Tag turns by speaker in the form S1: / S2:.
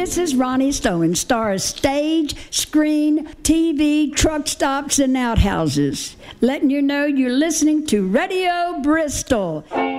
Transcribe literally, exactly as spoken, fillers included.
S1: This is Ronnie Stone, star of stage, screen, T V, truck stops, and outhouses. Letting you know you're listening to Radio Bristol.